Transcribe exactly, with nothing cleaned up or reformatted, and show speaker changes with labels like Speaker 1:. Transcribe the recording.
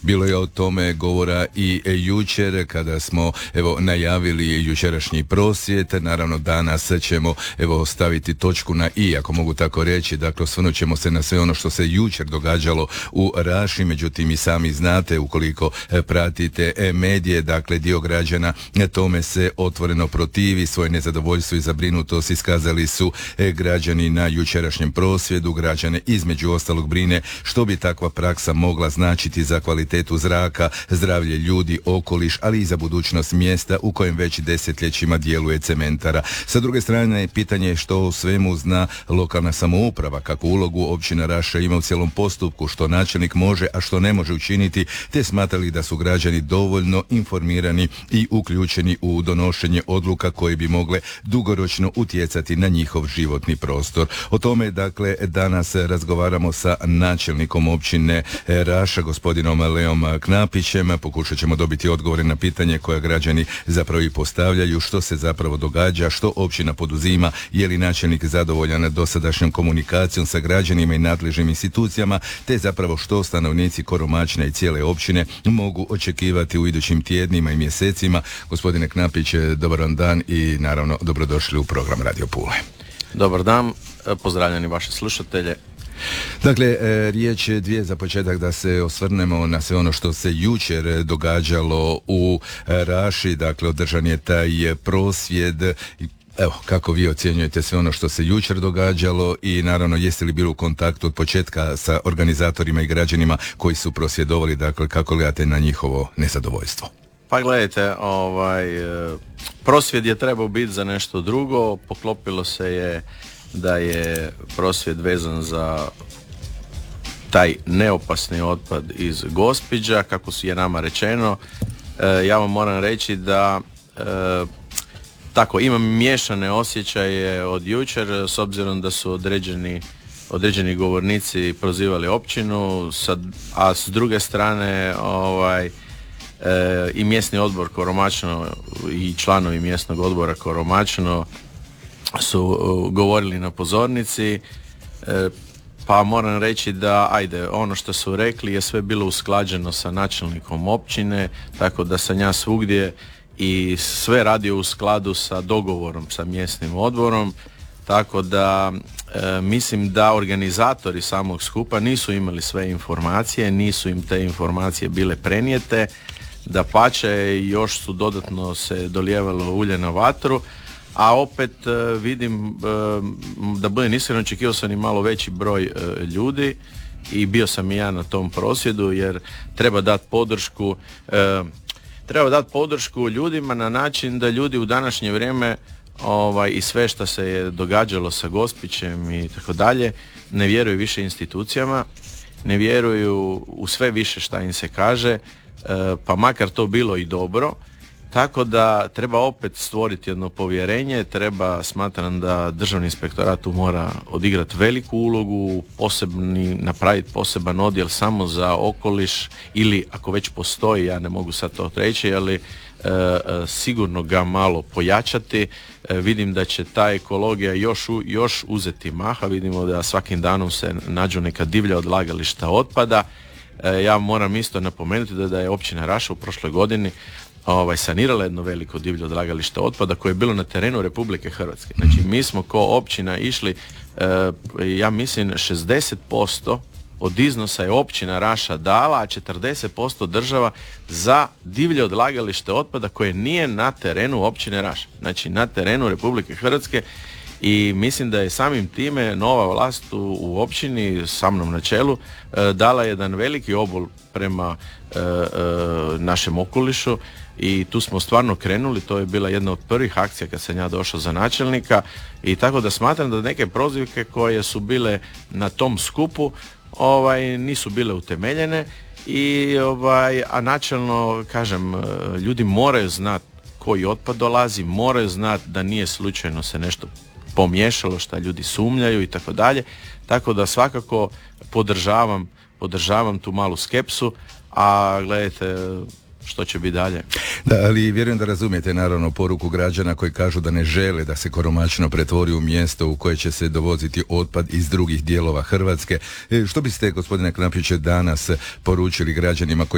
Speaker 1: Bilo je o tome govora i jučer kada smo evo najavili jučerašnji prosvjed. Naravno danas ćemo evo staviti točku na i, ako mogu tako reći. Dakle, osvrnut ćemo se na sve ono što se jučer događalo u Raši. Međutim, i sami znate, ukoliko pratite medije, dakle dio građana tome se otvoreno protivi. Svoje nezadovoljstvo i zabrinutost iskazali su građani na jučerašnjem prosvjedu. Građane između ostalog brine što bi takva praksa mogla značiti za kvalitetu zraka, zdravlje ljudi, okoliš, ali i za budućnost mjesta u kojem već desetljećima djeluje cementara. Sa druge strane, pitanje je što u svemu zna lokalna samouprava, kakvu ulogu općina Raša ima u cijelom postupku, što načelnik može, a što ne može učiniti, te smatrali da su građani dovoljno informirani i uključeni u donošenje odluka koje bi mogle dugoročno utjecati na njihov životni prostor. O tome, dakle, danas razgovaramo sa načelnikom općine Raša, gospodinom Leom Knapićem. Pokušat ćemo dobiti odgovore na pitanje koje građani zapravo i postavljaju, što se zapravo događa, što općina poduzima, je li načelnik zadovoljan dosadašnjom komunikacijom sa građanima i nadležnim institucijama, te zapravo što stanovnici Koromačina i cijele općine mogu očekivati u idućim tjednima i mjesecima. Gospodine Knapić, dobar vam dan i naravno dobrodošli u program Radio Pule.
Speaker 2: Dobar dan, pozdravljeni vaše slušatelje.
Speaker 1: Dakle, riječ je dvije za početak da se osvrnemo na sve ono što se jučer događalo u Raši. Dakle, održan je taj prosvjed. Evo, kako vi ocjenjujete sve ono što se jučer događalo i naravno jeste li bili u kontaktu od početka sa organizatorima i građanima koji su prosvjedovali, dakle, kako gledate na njihovo nezadovoljstvo?
Speaker 2: Pa gledajte, ovaj, prosvjed je trebao biti za nešto drugo, poklopilo se je da je prosvjed vezan za taj neopasni otpad iz Gospića, kako je nama rečeno. E, ja vam moram reći da e, tako imam miješane osjećaje od jučer, s obzirom da su određeni određeni govornici prozivali općinu, sad, a s druge strane ovaj, e, i mjesni odbor Koromačno i članovi mjesnog odbora Koromačno su uh, govorili na pozornici, e, pa moram reći da ajde, ono što su rekli je sve bilo usklađeno sa načelnikom općine, tako da sam ja svugdje i sve radio u skladu sa dogovorom sa mjesnim odborom, tako da e, mislim da organizatori samog skupa nisu imali sve informacije, nisu im te informacije bile prenijete, dapače još su dodatno se dolijevalo ulje na vatru. A opet uh, vidim, uh, da budem iskren, očekivao sam i malo veći broj uh, ljudi i bio sam i ja na tom prosvjedu jer treba dati podršku uh, treba dati podršku ljudima na način da ljudi u današnje vrijeme ovaj, i sve što se je događalo sa Gospićem i tako dalje, ne vjeruju više institucijama, ne vjeruju u sve više šta im se kaže, uh, pa makar to bilo i dobro. Tako da treba opet stvoriti jedno povjerenje, treba, smatram da Državni inspektorat tu mora odigrati veliku ulogu, posebni, napraviti poseban odjel samo za okoliš ili ako već postoji, ja ne mogu sad to reći, ali e, sigurno ga malo pojačati. E, vidim da će ta ekologija još, još uzeti maha, vidimo da svakim danom se nađu neka divlja odlagališta otpada. E, ja moram isto napomenuti da, da je općina Raša u prošloj godini Ovaj, sanirala jedno veliko divlje odlagalište otpada koje je bilo na terenu Republike Hrvatske. Znači mi smo ko općina išli, e, ja mislim šezdeset posto od iznosa je općina Raša dala, a četrdeset posto država za divlje odlagalište otpada koje nije na terenu općine Raša. Znači na terenu Republike Hrvatske i mislim da je samim time nova vlast u, u općini, sa mnom na čelu, e, dala jedan veliki obol prema e, e, našem okolišu i tu smo stvarno krenuli, to je bila jedna od prvih akcija kad sam ja došao za načelnika i tako da smatram da neke prozivke koje su bile na tom skupu ovaj, nisu bile utemeljene i ovaj, a načelno kažem, ljudi moraju znati koji otpad dolazi, moraju znati da nije slučajno se nešto pomiješalo šta ljudi sumnjaju i tako dalje, tako da svakako podržavam, podržavam tu malu skepsu, a gledajte što će biti dalje.
Speaker 1: Da, ali vjerujem da razumijete naravno poruku građana koji kažu da ne žele da se Koromačno pretvori u mjesto u koje će se dovoziti otpad iz drugih dijelova Hrvatske. E, što biste, gospodine Knapiće, danas poručili građanima koji